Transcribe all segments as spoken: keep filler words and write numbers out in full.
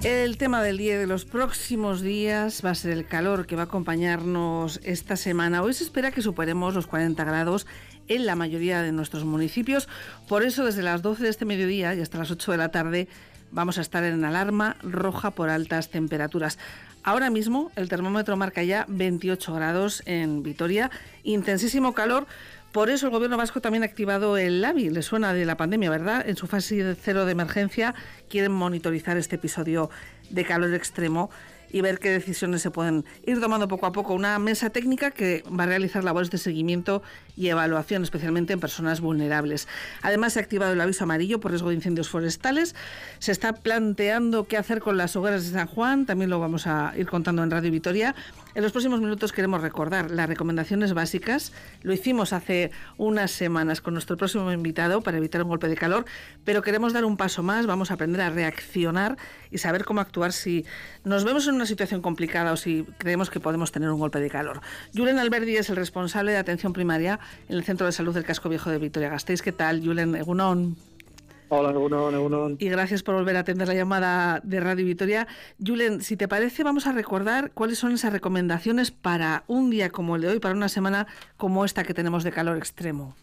El tema del día de los próximos días va a ser el calor que va a acompañarnos esta semana. Hoy se espera que superemos los cuarenta grados en la mayoría de nuestros municipios. Por eso, desde las doce de este mediodía y hasta las ocho de la tarde vamos a estar en alarma roja por altas temperaturas. Ahora mismo el termómetro marca ya veintiocho grados en Vitoria, intensísimo calor. Por eso el Gobierno vasco también ha activado el LABI, le suena de la pandemia, ¿verdad? En su fase cero de emergencia quieren monitorizar este episodio de calor extremo y ver qué decisiones se pueden ir tomando poco a poco. Una mesa técnica que va a realizar labores de seguimiento y evaluación, especialmente en personas vulnerables. Además, se ha activado el aviso amarillo por riesgo de incendios forestales. Se está planteando qué hacer con las hogueras de San Juan. También lo vamos a ir contando en Radio Vitoria. En los próximos minutos queremos recordar las recomendaciones básicas. Lo hicimos hace unas semanas con nuestro próximo invitado para evitar un golpe de calor, pero queremos dar un paso más. Vamos a aprender a reaccionar y saber cómo actuar si nos vemos en una situación complicada o si creemos que podemos tener un golpe de calor. Julen Alberdi es el responsable de atención primaria en el Centro de Salud del Casco Viejo de Vitoria-Gasteiz. ¿Qué tal, Julen? Egunon. Hola, Egunon, Egunon. Y gracias por volver a atender la llamada de Radio Vitoria. Julen, si te parece, vamos a recordar cuáles son esas recomendaciones para un día como el de hoy, para una semana como esta que tenemos de calor extremo.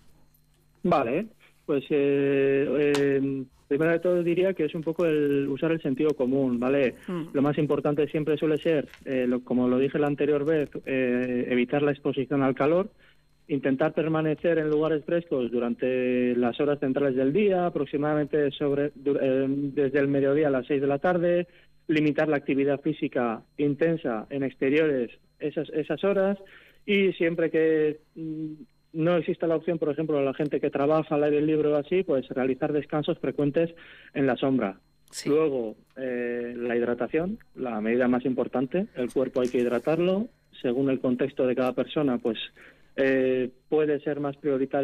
Vale, pues eh, eh, primero de todo diría que es un poco el usar el sentido común, ¿vale? Mm. Lo más importante siempre suele ser, eh, lo, como lo dije la anterior vez, eh, evitar la exposición al calor, intentar permanecer en lugares frescos durante las horas centrales del día, aproximadamente sobre eh, desde el mediodía a las seis de la tarde, limitar la actividad física intensa en exteriores esas, esas horas y siempre que mm, no exista la opción, por ejemplo, a la gente que trabaja al aire libre o así, pues realizar descansos frecuentes en la sombra. Sí. Luego, eh, la hidratación, la medida más importante, el cuerpo hay que hidratarlo, según el contexto de cada persona, pues eh, puede ser más prioritario